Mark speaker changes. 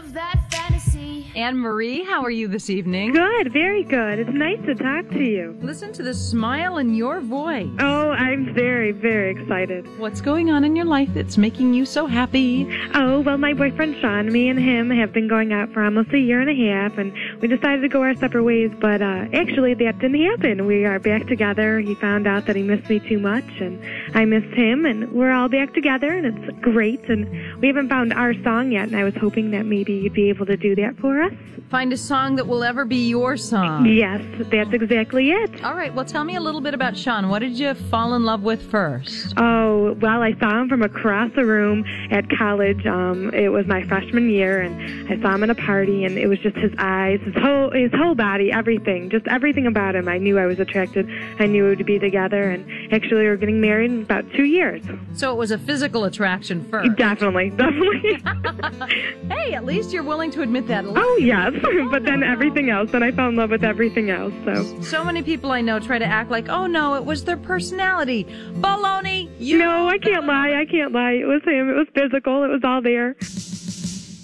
Speaker 1: of that fantasy.
Speaker 2: Anne Marie, how are you this evening?
Speaker 3: Good, very good. It's nice to talk to you.
Speaker 2: Listen to the smile in your voice.
Speaker 3: Oh, I'm very, very excited.
Speaker 2: What's going on in your life that's making you so happy?
Speaker 3: Oh, well, my boyfriend Sean, me and him have been going out for almost a year and a half, and we decided to go our separate ways, but actually that didn't happen. We are back together. He found out that he missed me too much, and I missed him, and we're all back together, and it's great, and we haven't found our song yet, and I was hoping that maybe you'd be able to do that for us.
Speaker 2: Find a song that will ever be your song.
Speaker 3: Yes, that's exactly it.
Speaker 2: All right, well, tell me a little bit about Sean. What did you fall in love with first?
Speaker 3: Oh, well, I saw him from across the room at college. It was my freshman year, and I saw him at a party, and it was just his eyes, his whole body, everything, just everything about him. I knew I was attracted. I knew we would be together, and actually we're getting married in about 2 years.
Speaker 2: So it was a physical attraction first.
Speaker 3: Definitely.
Speaker 2: Hey, at least you're willing to admit that.
Speaker 3: Oh, yes, but then everything else, then I fell in love with everything else,
Speaker 2: So many people I know try to act like, oh, no, it was their personality. Baloney!
Speaker 3: No, I can't lie. It was him. It was physical. It was all there.